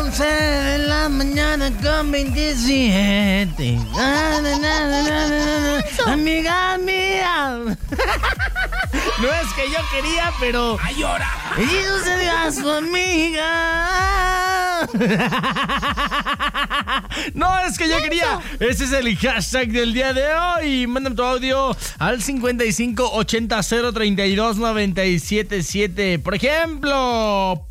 11 de la mañana con 27. Amiga mía. No es que yo quería, pero... ¡Ay, llora! Y sucedió a su amiga. No es que yo quería. Ese es el hashtag del día de hoy. Mándame tu audio al 5580-032-977. Por ejemplo.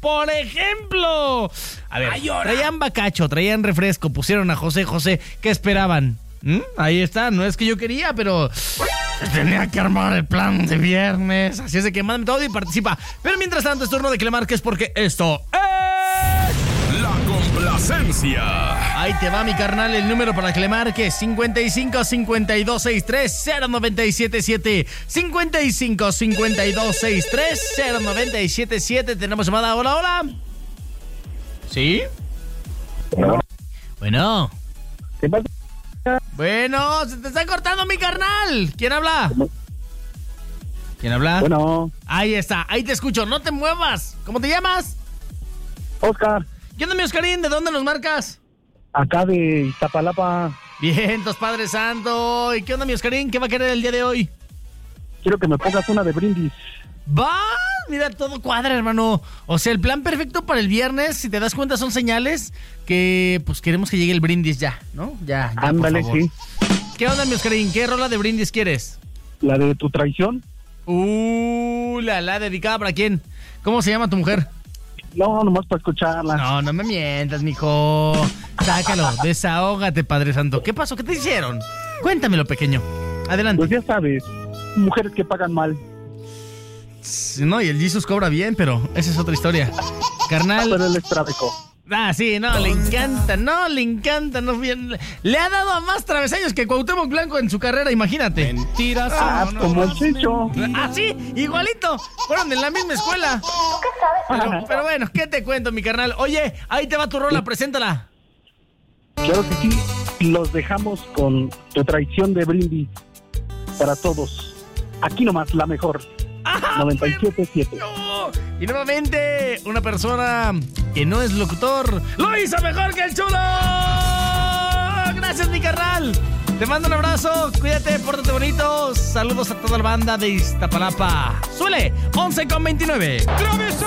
A ver, traían bacacho, traían refresco, pusieron a José José. ¿Qué esperaban? Ahí está, no es que yo quería, pero tenía que armar el plan de viernes. Así es de que mándame todo y participa. Pero mientras tanto es turno de que le marques porque esto es... La complacencia. Ahí te va, mi carnal, el número para que le marques: 55 52 63 0977. 55 52 63 0977. Tenemos llamada. Hola, hola. ¿Sí? Bueno. ¿Qué pasa? Bueno, se te está cortando, mi carnal. ¿Quién habla? ¿Quién habla? Bueno. Ahí está, ahí te escucho. No te muevas. ¿Cómo te llamas? Oscar. ¿Qué onda, mi Oscarín? ¿De dónde nos marcas? Acá de Iztapalapa. Vientos, Padre Santo. ¿Y qué onda, mi Oscarín? ¿Qué va a querer el día de hoy? Quiero que me pongas una de brindis. ¡Va! Mira, todo cuadra, hermano. O sea, el plan perfecto para el viernes, si te das cuenta, son señales que, pues, queremos que llegue el brindis ya, ¿no? Ya, Ándale, por favor. sí. ¿Qué onda, mi Oscarín? ¿Qué rola de brindis quieres? La de tu traición. La dedicada para quién. ¿Cómo se llama tu mujer? No, nomás para escucharla. No, no me mientas, mijo. Sácalo, desahógate, Padre Santo. ¿Qué pasó? ¿Qué te hicieron? Cuéntamelo, pequeño. Adelante. Pues ya sabes, mujeres que pagan mal. No, y el Jesus cobra bien, pero esa es otra historia. Carnal. Pero él es tráfico. Ah, sí, no, le encanta, no, bien, le ha dado a más travesaños que Cuauhtémoc Blanco en su carrera, imagínate. Mentiras. Como el Chicho. Ah, sí, igualito, fueron en la misma escuela. ¿Tú qué sabes? Pero bueno, ¿qué te cuento, mi carnal? Oye, ahí te va tu rola, preséntala. Claro que sí. Los dejamos con tu traición de brindis para todos. Aquí nomás, la mejor. 97.7. No. Y nuevamente, una persona que no es locutor lo hizo mejor que el chulo. Gracias, mi carnal. Te mando un abrazo, cuídate, pórtate bonito. Saludos a toda la banda de Iztapalapa. Suele, 11:29. ¡Travesón!